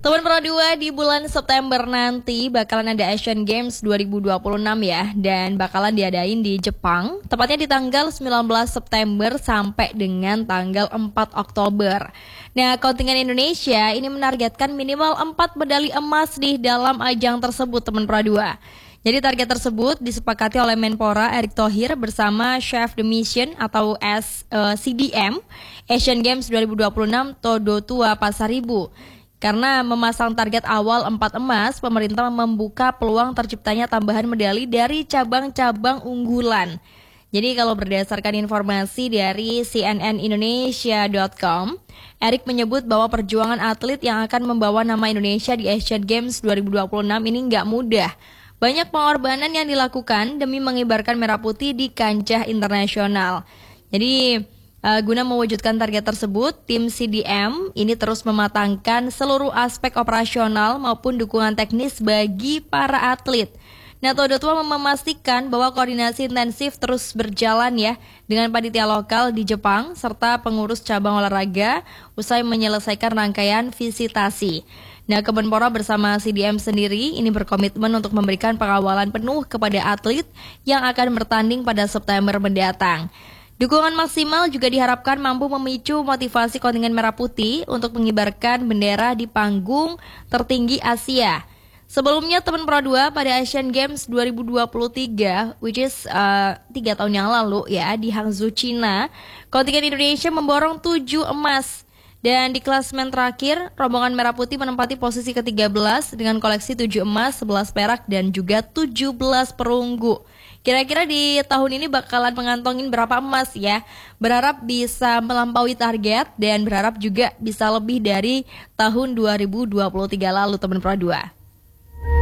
Teman Pro 2 di bulan September nanti bakalan ada Asian Games 2026 ya, dan bakalan diadain di Jepang, tepatnya di tanggal 19 September sampai dengan tanggal 4 Oktober. Nah, kontingen Indonesia ini menargetkan minimal 4 medali emas di dalam ajang tersebut, teman Pro 2. Jadi target tersebut disepakati oleh Menpora Erick Thohir bersama Chef de Mission atau CDM Asian Games 2026 Todo Tua Pasaribu. Karena memasang target awal 4 emas, pemerintah membuka peluang terciptanya tambahan medali dari cabang-cabang unggulan. Jadi kalau berdasarkan informasi dari cnnindonesia.com, Erick menyebut bahwa perjuangan atlet yang akan membawa nama Indonesia di Asian Games 2026 ini nggak mudah. Banyak pengorbanan yang dilakukan demi mengibarkan merah putih di kancah internasional. Jadi guna mewujudkan target tersebut, tim CDM ini terus mematangkan seluruh aspek operasional maupun dukungan teknis bagi para atlet. Nah, Todo Tua memastikan bahwa koordinasi intensif terus berjalan ya dengan panitia lokal di Jepang serta pengurus cabang olahraga usai menyelesaikan rangkaian visitasi. Nah, Kemenpora bersama CDM sendiri ini berkomitmen untuk memberikan pengawalan penuh kepada atlet yang akan bertanding pada September mendatang. Dukungan maksimal juga diharapkan mampu memicu motivasi kontingen merah putih untuk mengibarkan bendera di panggung tertinggi Asia. Sebelumnya teman Pro 2 pada Asian Games 2023, which is 3 tahun yang lalu ya, di Hangzhou, China, kontingen Indonesia memborong 7 emas. Dan di klasemen terakhir, rombongan merah putih menempati posisi ke-13 dengan koleksi 7 emas, 11 perak, dan juga 17 perunggu. Kira-kira di tahun ini bakalan mengantongin berapa emas ya? Berharap bisa melampaui target dan berharap juga bisa lebih dari tahun 2023 lalu, teman Pro 2.